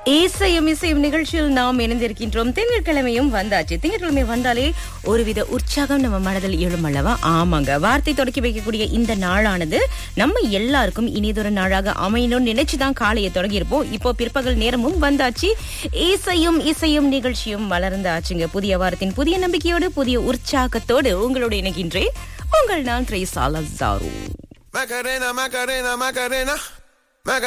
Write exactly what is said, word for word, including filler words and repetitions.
இசையும் இசையும் நிகழ்ச்சியில் நாம் இணைந்திருக்கின்றோம். திங்கட்கிழமையும் வந்தாச்சு. திங்கட்கிழமை வந்தாலே ஒருவித உற்சாகம் நம்ம மனதில் எழும் அல்லவா? ஆமாங்க, வார்த்தை தொடக்கி வைக்கக்கூடிய இந்த நாளானது நம்ம எல்லாருக்கும் இனிதொரு நாளாக அமையணும்னு நினைச்சுதான் காலையை தொடங்கி இருப்போம். இப்போ பிற்பகல் நேரமும் வந்தாச்சு. இசையும் இசையும் நிகழ்ச்சியும் வளர்ந்தாச்சுங்க. புதிய வாரத்தின் புதிய நம்பிக்கையோடு புதிய உற்சாகத்தோடு உங்களோடு இணைகின்றேன். உங்கள் நான் த்ரேசா லஸ்ஸாரோ. Macarena, Macarena, Macarena.